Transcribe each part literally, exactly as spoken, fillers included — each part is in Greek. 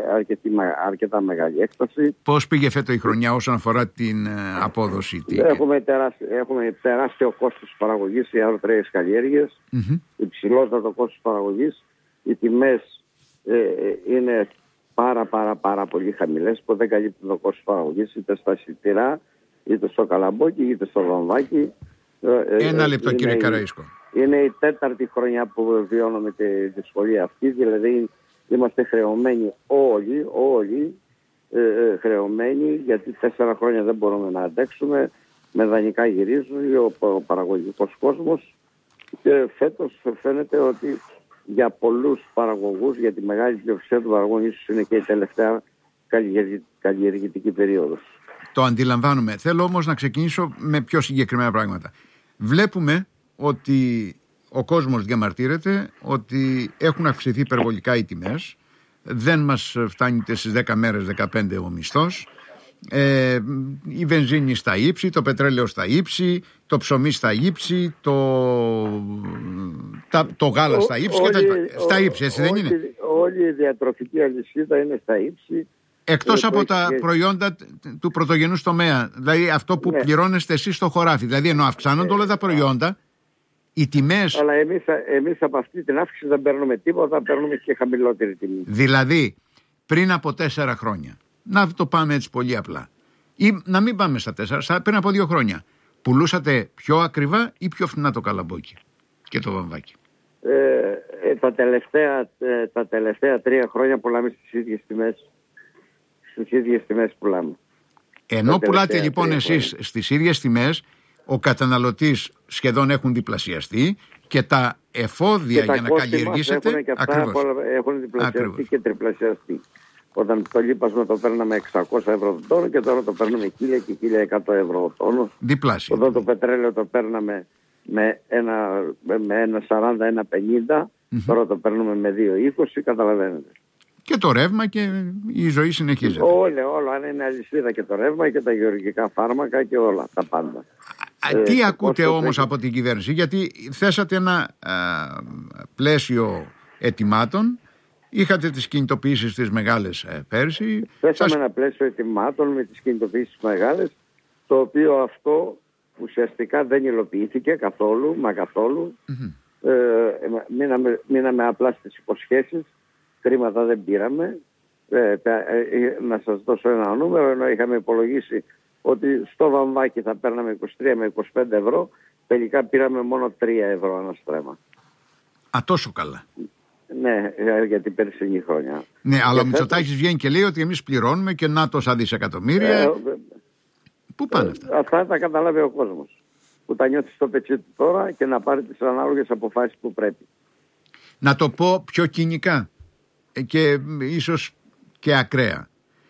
αρκετή, αρκετά μεγάλη έκταση. Πώς πήγε φέτος η χρονιά όσον αφορά την απόδοση? Έχουμε, τεράστι, έχουμε τεράστιο κόστος παραγωγής οι αεροτρέες καλλιέργειες, mm-hmm. υψηλότατο κόστος παραγωγής. Οι τιμές ε, είναι πάρα πάρα πάρα πολύ χαμηλές που δεν καλύπτουν το κόστος παραγωγής είτε στα σιτηρά, είτε στο καλαμπόκι, είτε στο βαμβάκι. Ένα λεπτό, είναι, κύριε Καραΐσκο. Είναι η τέταρτη χρονιά που βιώνουμε τη δυσκολία αυτή, δηλαδή είμαστε χρεωμένοι όλοι, όλοι ε, ε, χρεωμένοι, γιατί τέσσερα χρόνια δεν μπορούμε να αντέξουμε, με δανεικά γυρίζουν ο, ο παραγωγικός κόσμος και φέτος φαίνεται ότι για πολλούς παραγωγούς, για τη μεγάλη πλειοψηφία των παραγωγών, ίσως είναι και η τελευταία καλλιεργητική περίοδος. Το αντιλαμβάνομαι. Θέλω όμως να ξεκινήσω με πιο συγκεκριμένα πράγματα. Βλέπουμε ότι ο κόσμος διαμαρτύρεται ότι έχουν αυξηθεί υπερβολικά οι τιμές, δεν μας φτάνει στις δέκα μέρες, δεκαπέντε ο μισθός, ε, η βενζίνη στα ύψη, το πετρέλαιο στα ύψη, το ψωμί στα ύψη, το, τα, το γάλα στα ύψη, όλη, και τα, στα ύψη, έτσι όλη, δεν είναι? Όλη η διατροφική αλυσίδα είναι στα ύψη. Εκτός από τα και... προϊόντα του πρωτογενούς τομέα, δηλαδή αυτό που ναι. πληρώνεστε εσείς στο χωράφι, δηλαδή ενώ αυξάνονται όλα τα προϊόντα, οι τιμές... Αλλά εμείς, εμείς από αυτή την αύξηση δεν παίρνουμε τίποτα, παίρνουμε και χαμηλότερη τιμή. Δηλαδή, πριν από τέσσερα χρόνια, να το πάμε έτσι πολύ απλά, ή να μην πάμε στα τέσσερα, πριν από δύο χρόνια, πουλούσατε πιο ακριβά ή πιο φθηνά το καλαμπόκι και το βαμβάκι? Ε, ε, τα, τελευταία, ε, τα τελευταία τρία χρόνια πουλάμε στις ίδιες τιμές. Στις ίδιες τιμές πουλάμε. Ενώ πουλάτε λοιπόν εσείς στις ίδιες τιμές, ο καταναλωτής σχεδόν έχουν διπλασιαστεί και τα εφόδια και για τα να καλλιεργήσετε έχουν, και αυτά έχουν διπλασιαστεί Ακριβώς. και τριπλασιαστεί. Όταν το λίπασμα το παίρναμε εξακόσια ευρώ το τόνο και τώρα το παίρνουμε χίλια και χίλια εκατό ευρώ το τόνο. Διπλάσιο. Όταν το πετρέλαιο το παίρναμε με ένα, με ένα σαράντα, ένα πενήντα, mm-hmm. τώρα το παίρνουμε με δύο είκοσι, καταλαβαίνετε. Και το ρεύμα και η ζωή συνεχίζεται. Όλα, όλα. Αν είναι αλυσίδα και το ρεύμα και τα γεωργικά φάρμακα και όλα, τα πάντα. Α, ε, τι ακούτε όμως έχει... από την κυβέρνηση? Γιατί θέσατε ένα α, πλαίσιο ετοιμάτων, είχατε τις κινητοποιήσεις τις μεγάλες ε, πέρσι. Θέσαμε σας... ένα πλαίσιο ετοιμάτων με τις κινητοποιήσεις μεγάλες, το οποίο αυτό ουσιαστικά δεν υλοποιήθηκε καθόλου, μα καθόλου. Mm-hmm. Ε, μείναμε, μείναμε απλά στις υποσχέσεις. Χρήματα δεν πήραμε. Ε, τα, ε, να σας δώσω ένα νούμερο, ενώ είχαμε υπολογίσει ότι στο βαμβάκι θα παίρναμε είκοσι τρία με είκοσι πέντε ευρώ, τελικά πήραμε μόνο τρία ευρώ ένα στρέμμα. Α, τόσο καλά. Ναι, για την περσινή χρονιά. Ναι, και αλλά ο Μητσοτάκης βγαίνει και λέει ότι εμείς πληρώνουμε και να τόσα δισεκατομμύρια. Ε, Πού πάνε ε, αυτά? Αυτά τα καταλάβει ο κόσμος, που τα νιώθει στο πετσί του τώρα και να πάρει τις ανάλογες αποφάσεις που πρέπει. Να το πω πιο κοινικά και ίσως και ακραία.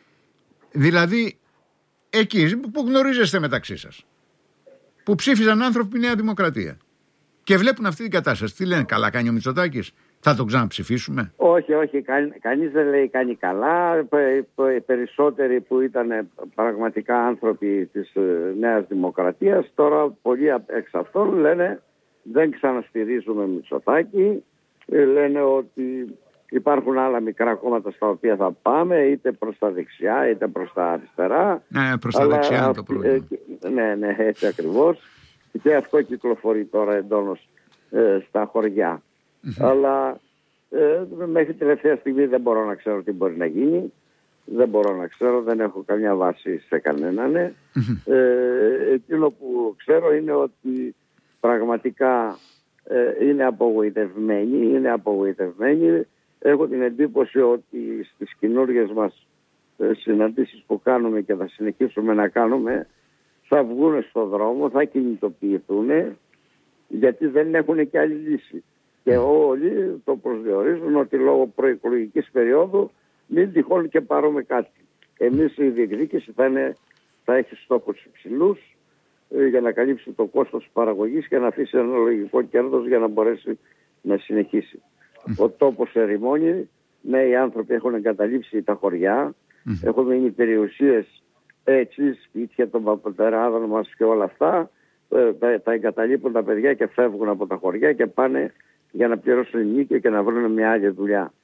Δηλαδή, εκεί που γνωρίζεστε μεταξύ σας, που ψήφιζαν άνθρωποι Νέα Δημοκρατία και βλέπουν αυτή την κατάσταση, τι λένε? Καλά κάνει ο Μητσοτάκης, θα το ξαναψηφίσουμε? Όχι, όχι, κα, κανείς δεν λέει κάνει καλά. Οι περισσότεροι που ήταν πραγματικά άνθρωποι της Νέας Δημοκρατίας, τώρα πολλοί εξ αυτών λένε δεν ξαναστηρίζουμε Μητσοτάκη, λένε ότι υπάρχουν άλλα μικρά κόμματα στα οποία θα πάμε, είτε προς τα δεξιά είτε προς τα αριστερά. Ναι, προς τα δεξιά είναι το πρόβλημα. Ναι, ναι, έτσι ακριβώς. Και αυτό κυκλοφορεί τώρα εντόνως ε, στα χωριά. Mm-hmm. Αλλά ε, μέχρι τελευταία στιγμή δεν μπορώ να ξέρω τι μπορεί να γίνει. Δεν μπορώ να ξέρω, δεν έχω καμιά βάση σε κανέναν. Mm-hmm. Ε, εκείνο που ξέρω είναι ότι πραγματικά ε, είναι απογοητευμένοι, είναι απογοητευμένοι. Έχω την εντύπωση ότι στις καινούργιες μας ε, συναντήσεις που κάνουμε και θα συνεχίσουμε να κάνουμε, θα βγουν στον δρόμο, θα κινητοποιηθούν, γιατί δεν έχουν και άλλη λύση. Και όλοι το προσδιορίζουν ότι λόγω προεκλογικής περίοδου μην τυχόν και πάρουμε κάτι. Εμείς η διεκδίκηση θα, είναι, θα έχει στόχους υψηλούς ε, για να καλύψει το κόστος παραγωγής και να αφήσει ένα λογικό κέρδος για να μπορέσει να συνεχίσει. Mm. Ο τόπος ερημώνει, ναι, οι άνθρωποι έχουν εγκαταλείψει τα χωριά, mm. έχουν μείνει περιουσίες έτσι, σπίτια των παπατεράδων μας και όλα αυτά, ε, τα, τα εγκαταλείπουν τα παιδιά και φεύγουν από τα χωριά και πάνε για να πληρώσουν νίκη και να βρουν μια άλλη δουλειά.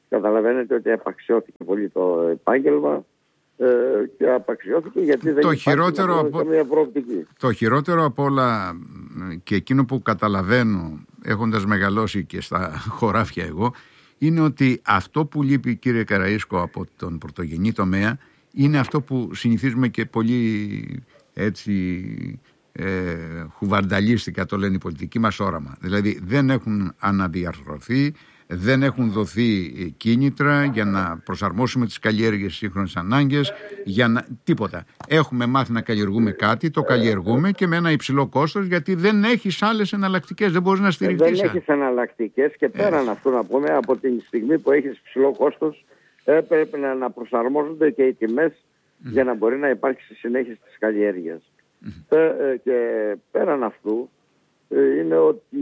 καταλαβαίνετε ότι απαξιώθηκε πολύ το επάγγελμα ε, και απαξιώθηκε γιατί δεν το υπάρχει χειρότερο από... καμία προοπτική. Το χειρότερο από όλα και εκείνο που καταλαβαίνω έχοντας μεγαλώσει και στα χωράφια εγώ είναι ότι αυτό που λείπει, κύριε Καραΐσκο, από τον πρωτογενή τομέα είναι αυτό που συνηθίζουμε και πολύ έτσι ε, χουβαρνταλίστικα το λένε οι πολιτικοί μας όραμα. Δηλαδή δεν έχουν αναδιαρθρωθεί, δεν έχουν δοθεί κίνητρα για να προσαρμόσουμε τις καλλιέργειες στις σύγχρονες ανάγκες, για να... τίποτα. Έχουμε μάθει να καλλιεργούμε κάτι, το καλλιεργούμε και με ένα υψηλό κόστος, γιατί δεν έχεις άλλες εναλλακτικές, δεν μπορείς να στηριχτείς. Δεν έχεις εναλλακτικές και πέραν αυτού να πούμε, από την στιγμή που έχεις υψηλό κόστος, έπρεπε να, να προσαρμόζονται και οι τιμές mm. για να μπορεί να υπάρξει συνέχιση της καλλιέργειας. Mm. Ε, ε, και πέραν αυτού ε, είναι ότι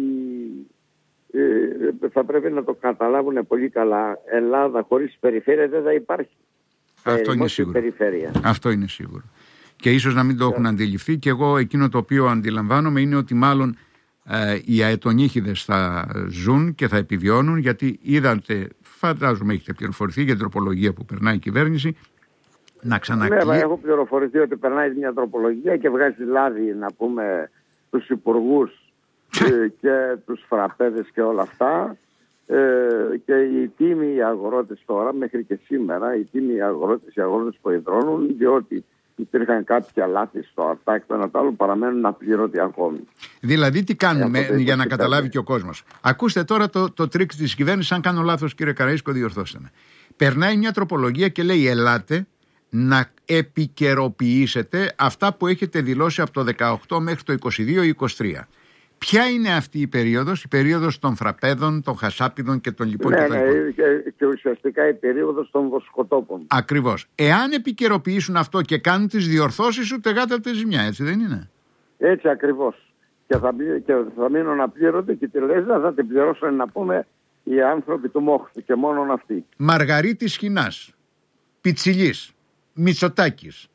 θα πρέπει να το καταλάβουν πολύ καλά. Ελλάδα χωρίς περιφέρεια δεν θα υπάρχει. Αυτό είναι σίγουρο. Περιφέρεια. Αυτό είναι σίγουρο. Και ίσως να μην το έχουν yeah. αντιληφθεί. Και εγώ εκείνο το οποίο αντιλαμβάνομαι είναι ότι μάλλον ε, οι αετονύχηδες θα ζουν και θα επιβιώνουν, γιατί είδατε, φαντάζομαι έχετε πληροφορηθεί για την τροπολογία που περνάει η κυβέρνηση, να ξανακλείσει. Ναι, έχω πληροφορηθεί ότι περνάει μια τροπολογία και βγάζει λάδι, να πούμε, τους υπουργούς και τους φραπέδες και όλα αυτά, ε, και οι τίμοι οι αγρότες τώρα μέχρι και σήμερα, οι τίμοι οι αγρότες, οι αγρότες που υδρώνουν, διότι υπήρχαν κάποια λάθη στο αρτάκ, το ένα το άλλο, παραμένουν απλήρωτοι ακόμη. Δηλαδή τι κάνουμε ε, για να καταλάβει και ο κόσμος. Ακούστε τώρα το, το τρίκ της κυβέρνησης, αν κάνω λάθος κύριε Καραΐσκο διορθώστε με. Περνάει μια τροπολογία και λέει ελάτε να επικαιροποιήσετε αυτά που έχετε δηλώσει από το δεκαοκτώ μέχρι το είκοσι δύο ή είκοσι τρία. Ποια είναι αυτή η περίοδος, η περίοδος των φραπέδων, των χασάπιδων και των λοιπών? Ναι, ναι, και, και ουσιαστικά η περίοδος των βοσκοτόπων. Ακριβώς. Εάν επικαιροποιήσουν αυτό και κάνουν τις διορθώσεις, ούτε γάτα τη ζημιά, έτσι δεν είναι? Έτσι ακριβώς. Και θα, και θα μείνουν απλήρωτοι και τη λέζα θα την πληρώσουν, να πούμε, οι άνθρωποι του Μόχθη και μόνον αυτοί. Μαργαρίτης Σχοινάς, Πιτσιλής, Μητσοτάκης,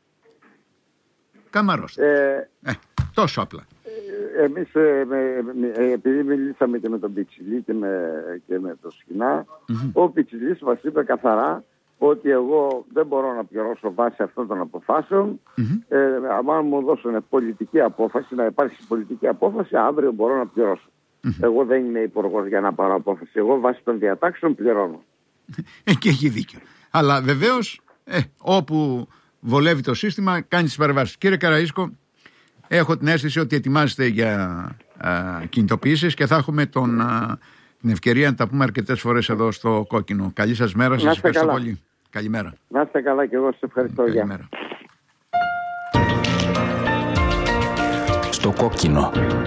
Καμαρός. Ε, ε, τόσο απλά. Εμείς, ε, με, με, επειδή μιλήσαμε και με τον Πιτσιλή και με, και με τον Σχοινά, mm-hmm. ο Πιτσιλής μας είπε καθαρά ότι εγώ δεν μπορώ να πληρώσω βάσει αυτών των αποφάσεων. Mm-hmm. Ε, αν μου δώσουν πολιτική απόφαση, να υπάρξει πολιτική απόφαση, αύριο μπορώ να πληρώσω. Mm-hmm. Εγώ δεν είμαι υπουργός για να πάρω απόφαση. Εγώ βάσει των διατάξεων πληρώνω. Ε, και έχει δίκιο. Αλλά βεβαίως, ε, όπου βολεύει το σύστημα, κάνει τις παρεμβάσεις. Κύριε Καραΐσκο, έχω την αίσθηση ότι ετοιμάζεστε για α, κινητοποιήσεις και θα έχουμε τον, α, την ευκαιρία να τα πούμε αρκετές φορές εδώ στο Κόκκινο. Καλή σας μέρα, σας ευχαριστώ καλά. Πολύ. Καλημέρα. Να είστε καλά και εγώ σας ευχαριστώ. Καλημέρα. Στο Κόκκινο.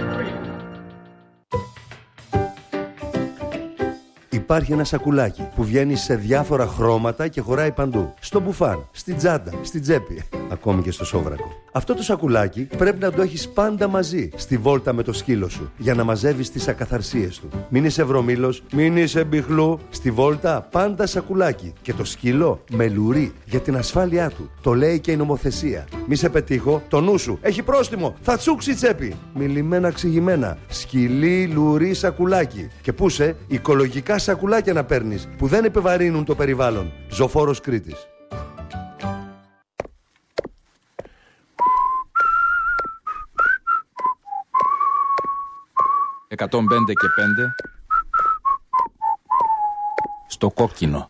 Υπάρχει ένα σακουλάκι που βγαίνει σε διάφορα χρώματα και χωράει παντού. Στο μπουφάν, στην τσάντα, στην τσέπη, ακόμη και στο σόβρακο. Αυτό το σακουλάκι πρέπει να το έχεις πάντα μαζί στη βόλτα με το σκύλο σου, για να μαζεύεις τις ακαθαρσίες του. Μην είσαι βρωμήλος, μην είσαι μπιχλού. Στη βόλτα πάντα σακουλάκι. Και το σκύλο με λουρί για την ασφάλειά του. Το λέει και η νομοθεσία. Μη σε πετύχω, το νου σου έχει πρόστιμο. Θα τσούξει η τσέπη. Μιλημένα ξηγημένα. Σκυλί, λουρί, σακουλάκι. Και πούσε οικολογικά σακουλάκια να παίρνεις που δεν επιβαρύνουν το περιβάλλον. Ζωφόρος Κρήτης. εκατόν πέντε και πέντε στο Κόκκινο.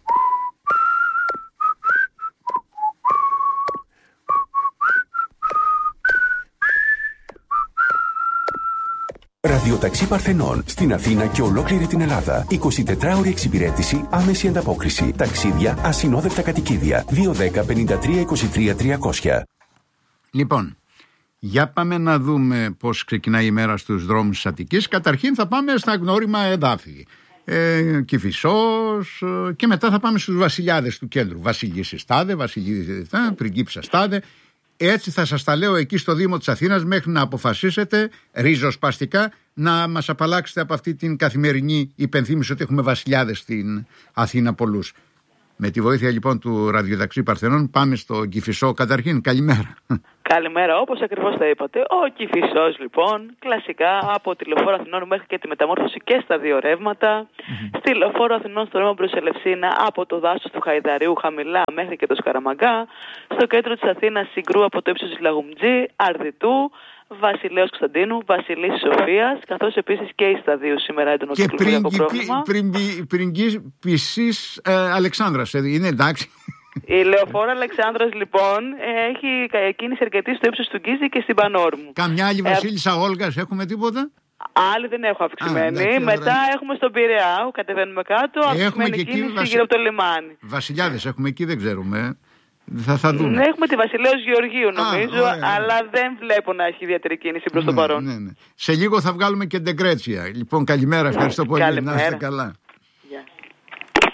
Ραδιοταξί Παρθενών στην Αθήνα και ολόκληρη την Ελλάδα. εικοσιτετράωρη εξυπηρέτηση, άμεση ανταπόκριση. Ταξίδια, ασυνόδευτα κατοικίδια. δύο δέκα πενήντα τρία είκοσι τρία τριακόσια. Λοιπόν, για πάμε να δούμε πώς ξεκινάει η μέρα στους δρόμους της Αττικής. Καταρχήν θα πάμε στα γνώριμα εδάφη. Ε, Κηφισός ε, και μετά θα πάμε στους βασιλιάδες του κέντρου. Βασιλίσσης τάδε, Βασιλίδης τάδε, Πριγκίψας τάδε. Έτσι θα σας τα λέω εκεί στο Δήμο της Αθήνας μέχρι να αποφασίσετε ριζοσπαστικά να μας απαλλάξετε από αυτή την καθημερινή υπενθύμηση ότι έχουμε βασιλιάδες στην Αθήνα πολλούς. Με τη βοήθεια λοιπόν του ραδιοταξί Παρθενών πάμε στο Κηφισό. Καταρχήν καλημέρα. Καλημέρα, όπως ακριβώς τα είπατε. Ο Κηφισός λοιπόν, κλασικά από τη Λεωφόρο Αθηνών μέχρι και τη μεταμόρφωση και στα δύο ρεύματα. Mm-hmm. Στη Λεωφόρο Αθηνών στο ρεύμα προς Ελευσίνα από το δάσος του Χαϊδαρίου χαμηλά μέχρι και το Σκαραμαγκά. Στο κέντρο της Αθήνας Συγκρού από το ύψος της Λαγουμτζή, Αρδιτού, Βασιλέως Κωνσταντίνου, Βασιλής Σοφίας, καθώς επίσης και οι σταδίου σήμερα έντονο κυκλοφοριακό πρόβλημα. Και πρισής Αλεξάνδρας, είναι εντάξει. Η Λεωφόρο Αλεξάνδρας λοιπόν έχει κίνηση αρκετή στο ύψος του Γκίζη και στην Πανόρμου. Καμιά άλλη Βασίλισσα ε... Όλγας έχουμε τίποτα? Άλλη δεν έχω αυξημένη. Α, εντάξει, μετά ωραία. Έχουμε στον Πειραιά, κατεβαίνουμε κάτω, αυξημένη κίνηση βασι... γύρω από το λιμάνι. Βασιλιάδες έχουμε εκεί, δεν ξέρουμε. Θα, θα δούμε. Ναι, έχουμε τη Βασιλέως Γεωργίου νομίζω, Α, αλλά δεν βλέπω να έχει ιδιαίτερη κίνηση προς ναι, το παρόν. Ναι, ναι. Σε λίγο θα βγάλουμε και Ντεγκρέτσια. Λοιπόν, καλημέρα, ευχαριστώ πολύ. Να είστε καλά.